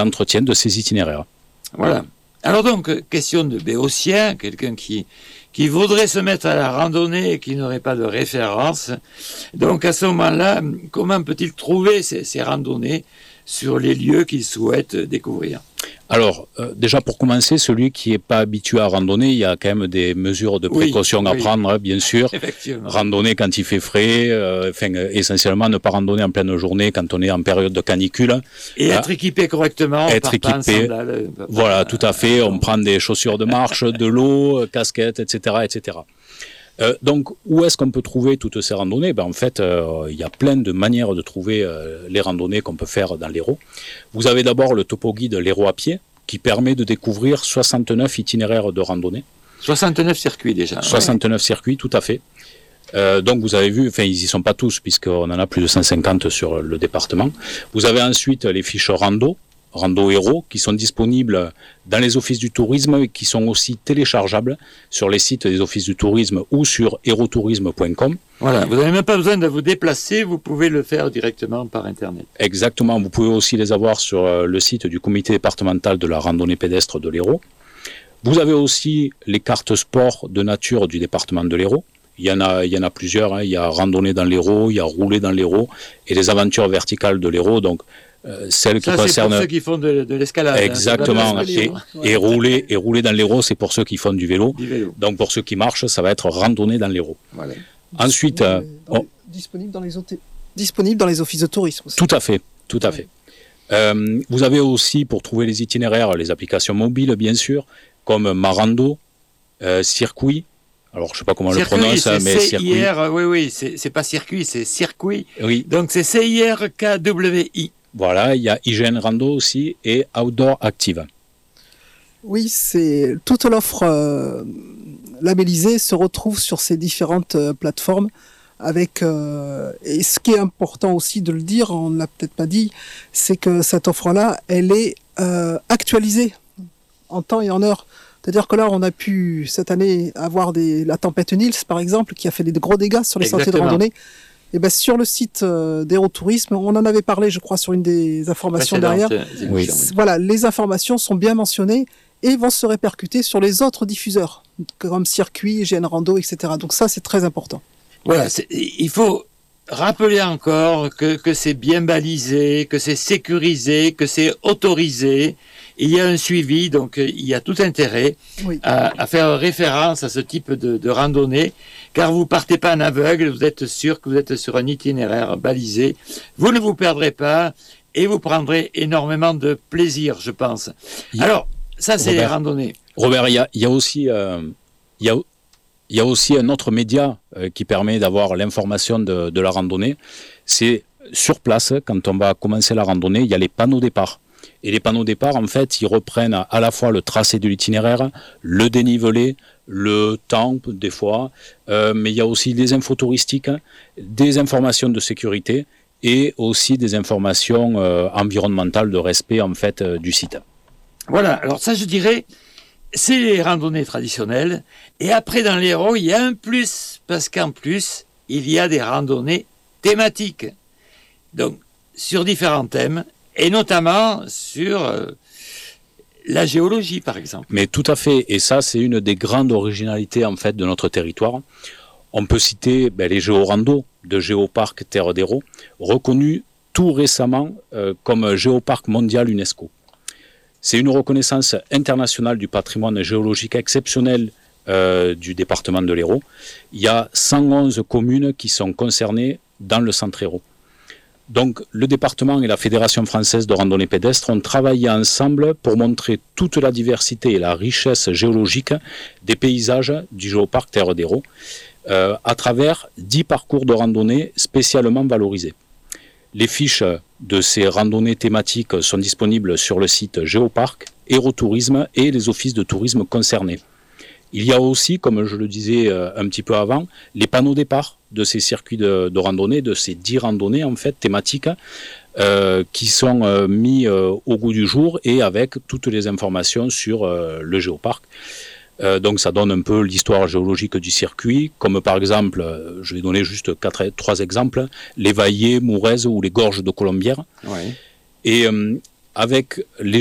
l'entretien de ces itinéraires. Voilà. Alors donc, question de béotien, quelqu'un qui voudrait se mettre à la randonnée et qui n'aurait pas de référence. Donc à ce moment-là, comment peut-il trouver ces randonnées sur les lieux qu'il souhaite découvrir? Alors, déjà pour commencer, celui qui n'est pas habitué à randonner, il y a quand même des mesures de précaution à prendre, bien sûr. Effectivement. Randonner quand il fait frais, essentiellement ne pas randonner en pleine journée quand on est en période de canicule. Et être équipé correctement, être équipé, voilà, tout à fait. On prend des chaussures de marche, de l'eau, casquette, etc., etc. Donc, où est-ce qu'on peut trouver toutes ces randonnées? En fait, il y a plein de manières de trouver les randonnées qu'on peut faire dans l'Hérault. Vous avez d'abord le topo guide l'Hérault à pied, qui permet de découvrir 69 itinéraires de randonnée. 69 circuits déjà. 69 circuits, tout à fait. Donc vous avez vu, ils n'y sont pas tous, puisqu'on en a plus de 150 sur le département. Vous avez ensuite les fiches rando Hérault, qui sont disponibles dans les offices du tourisme et qui sont aussi téléchargeables sur les sites des offices du tourisme ou sur héraultourisme.com. Voilà, vous n'avez même pas besoin de vous déplacer, vous pouvez le faire directement par Internet. Exactement, vous pouvez aussi les avoir sur le site du comité départemental de la randonnée pédestre de l'Hérault. Vous avez aussi les cartes sport de nature du département de l'Hérault. Il y en a plusieurs, il y a randonnée dans l'Hérault, il y a rouler dans l'Hérault et les aventures verticales de l'Hérault. Donc, celles qui concernent... c'est pour ceux qui font de l'escalade. Exactement. Et rouler dans l'Hérault, c'est pour ceux qui font du vélo. Donc pour ceux qui marchent, ça va être randonnée dans l'Hérault. Voilà. Ensuite, disponible dans les offices de tourisme aussi. Tout à fait. Vous avez aussi, pour trouver les itinéraires, les applications mobiles, bien sûr, comme Marando, Circuit. Alors, je ne sais pas comment circuit, le prononce, mais Circuit. Oui, c'est pas circuit, c'est Circuit. Oui. Donc c'est CIRKWI. Voilà, il y a IGN Rando aussi et Outdoor Active. Oui, c'est toute l'offre labellisée se retrouve sur ces différentes plateformes. Avec et ce qui est important aussi de le dire, on ne l'a peut-être pas dit, c'est que cette offre-là, elle est actualisée en temps et en heure. C'est-à-dire que là, on a pu cette année avoir la tempête Nils, par exemple, qui a fait des gros dégâts sur les sentiers de randonnée. Et ben sur le site d'Hérault-Tourisme, on en avait parlé, je crois, sur une des informations derrière. Oui. Voilà, les informations sont bien mentionnées et vont se répercuter sur les autres diffuseurs, comme Circuit, IGN Rando, etc. Donc ça, c'est très important. Voilà, il faut rappeler encore que c'est bien balisé, que c'est sécurisé, que c'est autorisé. Il y a un suivi, donc il y a tout intérêt à faire référence à ce type de randonnée, car vous partez pas en aveugle, vous êtes sûr que vous êtes sur un itinéraire balisé. Vous ne vous perdrez pas et vous prendrez énormément de plaisir, je pense. Alors, ça c'est les randonnées. Robert, il y a aussi un autre média qui permet d'avoir l'information de la randonnée. C'est sur place, quand on va commencer la randonnée, il y a les panneaux départ. Et les panneaux départ, en fait, ils reprennent à la fois le tracé de l'itinéraire, le dénivelé, le temps, des fois, mais il y a aussi des infos touristiques, des informations de sécurité et aussi des informations environnementales de respect, en fait, du site. Voilà, alors ça, je dirais, c'est les randonnées traditionnelles. Et après, dans l'Hérault, il y a un plus, parce qu'en plus, il y a des randonnées thématiques. Donc, sur différents thèmes, et notamment sur la géologie, par exemple. Mais tout à fait, et ça, c'est une des grandes originalités, en fait, de notre territoire. On peut citer les géorandos de Géoparc Terre d'Hérault, reconnus tout récemment comme Géoparc mondial UNESCO. C'est une reconnaissance internationale du patrimoine géologique exceptionnel du département de l'Hérault. Il y a 111 communes qui sont concernées dans le centre Hérault. Donc, le département et la Fédération française de randonnée pédestre ont travaillé ensemble pour montrer toute la diversité et la richesse géologique des paysages du Géoparc Terre d'Hérault à travers 10 parcours de randonnée spécialement valorisés. Les fiches de ces randonnées thématiques sont disponibles sur le site Géoparc, Hérault-Tourisme et les offices de tourisme concernés. Il y a aussi, comme je le disais un petit peu avant, les panneaux départ de ces circuits de randonnée, de ces 10 randonnées en fait thématiques qui sont mis au goût du jour et avec toutes les informations sur le géoparc. Donc ça donne un peu l'histoire géologique du circuit, comme par exemple, je vais donner juste 3 exemples, les Vaillés, Mouraises ou les gorges de Colombières. Ouais. Et avec les